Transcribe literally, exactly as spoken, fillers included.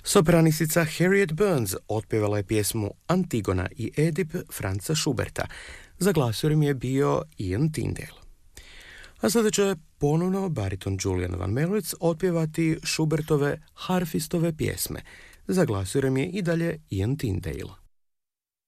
Sopranistica Harriet Burns otpjevala je pjesmu Antigona i Edip Franza Schuberta. Za glasurom je bio Ian Tyndale. A sada će ponovno bariton Julian Van Melwitz otpjevati Schubertove harfistove pjesme. Za glasurom je i dalje Ian Tyndale.